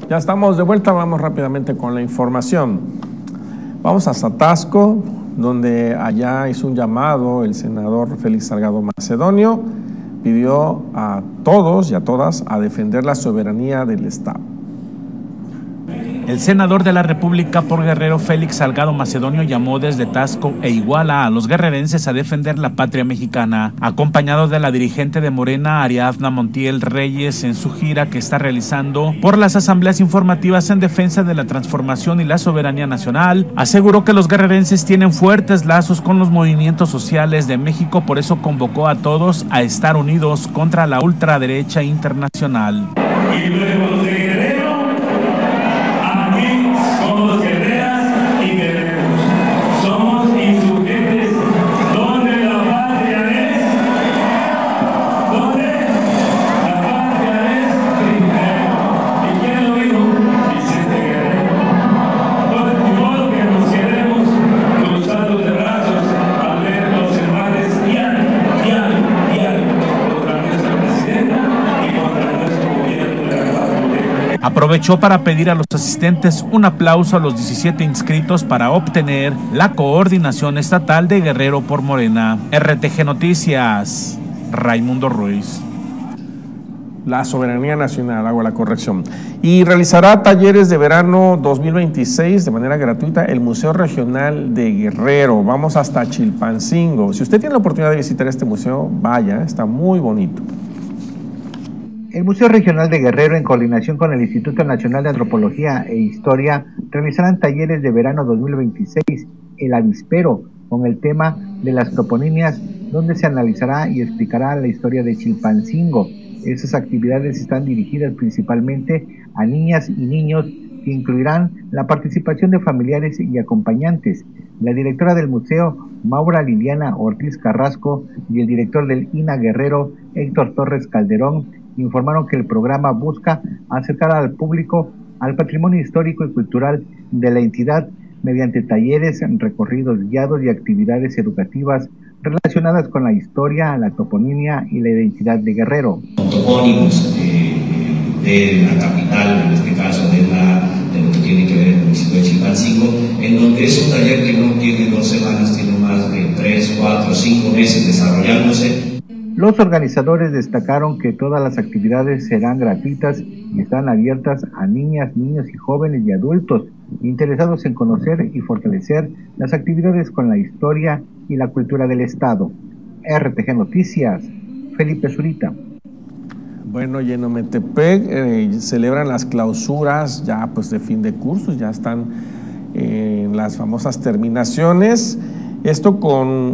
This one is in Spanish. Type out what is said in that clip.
Ya estamos de vuelta, vamos rápidamente con la información. Vamos hasta Taxco, donde allá hizo un llamado el senador Félix Salgado Macedonio, pidió a todos y a todas a defender la soberanía del Estado. El senador de la República por Guerrero, Félix Salgado Macedonio, llamó desde Taxco e Iguala a los guerrerenses a defender la patria mexicana, acompañado de la dirigente de Morena, Ariadna Montiel Reyes, en su gira que está realizando por las asambleas informativas en defensa de la transformación y la soberanía nacional. Aseguró que los guerrerenses tienen fuertes lazos con los movimientos sociales de México, por eso convocó a todos a estar unidos contra la ultraderecha internacional. Y luego de Guerrero, aquí somos guerreras y guerreros, somos insurgentes, donde la patria es, primero. ¿Y quién lo dijo? Vicente Guerrero. Entonces, de modo que nos quedemos cruzados de brazos al ver los embates diario contra nuestra presidenta y contra nuestro gobierno de la República. Aprovechó para pedir a los asistentes un aplauso a los 17 inscritos para obtener la coordinación estatal de Guerrero por Morena. RTG Noticias, Raimundo Ruiz. La soberanía nacional, hago la corrección. Y realizará talleres de verano 2026 de manera gratuita el Museo Regional de Guerrero. Vamos hasta Chilpancingo. Si usted tiene la oportunidad de visitar este museo, vaya, está muy bonito. El Museo Regional de Guerrero, en coordinación con el Instituto Nacional de Antropología e Historia, realizarán talleres de verano 2026, El Avispero, con el tema de las toponimias, donde se analizará y explicará la historia de Chilpancingo. Esas actividades están dirigidas principalmente a niñas y niños, que incluirán la participación de familiares y acompañantes. La directora del museo, Maura Liliana Ortiz Carrasco, y el director del INA Guerrero, Héctor Torres Calderón, informaron que el programa busca acercar al público al patrimonio histórico y cultural de la entidad mediante talleres, recorridos guiados y actividades educativas relacionadas con la historia, la toponimia y la identidad de Guerrero. Topónimos de la capital, en este caso de lo que tiene que ver el municipio de Chilpancingo, en donde es un taller que no tiene 2 semanas, tiene más de 3, 4, 5 meses desarrollándose. Los organizadores destacaron que todas las actividades serán gratuitas y están abiertas a niñas, niños y jóvenes y adultos interesados en conocer y fortalecer las actividades con la historia y la cultura del Estado. RTG Noticias, Felipe Zurita. Bueno, y en Ometepec celebran las clausuras ya pues de fin de cursos, ya están en las famosas terminaciones, esto con